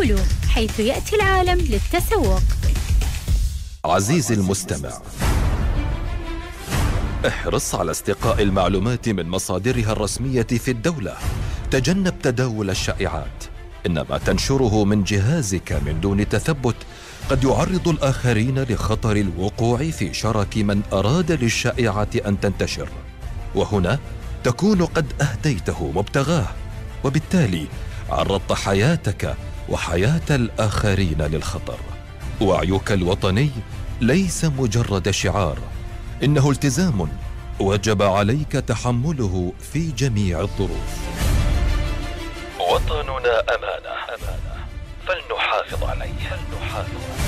لولو، حيث يأتي العالم للتسوق. عزيزي المستمع، احرص على استقاء المعلومات من مصادرها الرسمية في الدولة. تجنب تداول الشائعات، إنما تنشره من جهازك من دون تثبت قد يعرض الآخرين لخطر الوقوع في شرك من أراد للشائعة أن تنتشر، وهنا تكون قد أهديته مبتغاه، وبالتالي عرضت حياتك وحياة الآخرين للخطر. وعيك الوطني ليس مجرد شعار، إنه التزام وجب عليك تحمله في جميع الظروف. وطننا أمانة، فلنحافظ عليه.